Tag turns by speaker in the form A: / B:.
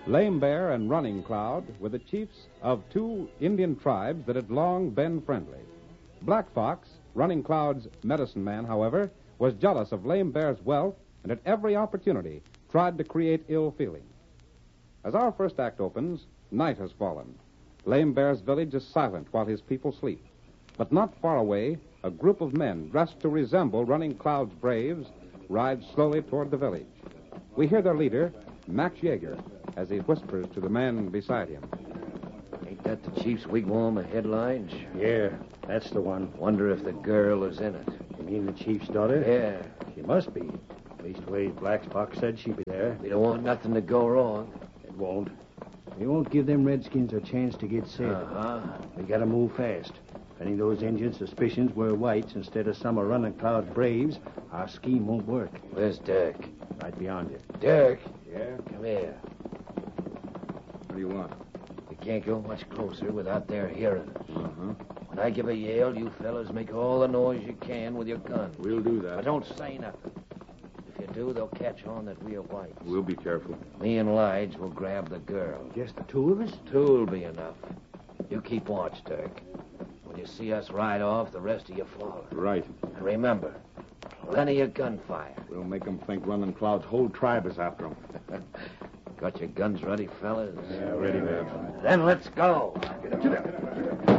A: Lame Bear and Running Cloud were the chiefs of two Indian tribes that had long been friendly. Black Fox, Running Cloud's medicine man, however, was jealous of Lame Bear's wealth and at every opportunity tried to create ill feeling. As our first act opens, night has fallen. Lame Bear's village is silent while his people sleep. But not far away, a group of men dressed to resemble Running Cloud's braves ride slowly toward the village. We hear their leader, Max Yeager, as he whispers to the man beside him.
B: Ain't that the chief's wigwam of headlines?
C: Yeah, that's the one.
B: Wonder if the girl is in it.
C: You mean the chief's daughter?
B: Yeah.
C: She must be. Leastways, Black Fox said she'd be there.
B: We don't want nothing to go wrong.
C: It won't. We won't give them redskins a chance to get set. We gotta move fast. If any of those Indians' suspicions were whites instead of some of Running Cloud's braves, our scheme won't work.
B: Where's Dirk?
C: Right beyond you.
B: Dirk?
C: Yeah?
B: Come here.
D: What do you want?
B: We can't go much closer without their hearing us.
D: Uh-huh.
B: When I give a yell, you fellas make all the noise you can with your guns.
D: We'll do that.
B: But don't say nothing. If you do, they'll catch on that we're whites.
D: We'll be careful.
B: Me and Lige will grab the girl.
C: Just the two of us?
B: Two'll be enough. You keep watch, Dirk. When you see us ride off, the rest of you follow.
D: Right.
B: And remember, plenty of gunfire.
D: We'll make them think Running Cloud's whole tribe is after them.
B: Got your guns ready, fellas?
D: Yeah, ready, man.
B: Then let's go.